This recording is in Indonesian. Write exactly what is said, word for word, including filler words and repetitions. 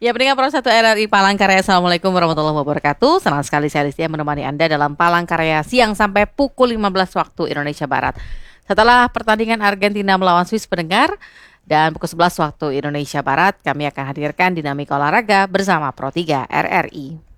Ya, pendengar Pro satu R R I Palangkaraya, Assalamualaikum warahmatullahi wabarakatuh. Senang sekali saya Listia menemani Anda dalam Palangkaraya siang sampai pukul lima belas waktu Indonesia Barat. Setelah pertandingan Argentina melawan Swiss pendengar, dan pukul sebelas waktu Indonesia Barat, kami akan hadirkan dinamika olahraga bersama Pro tiga R R I.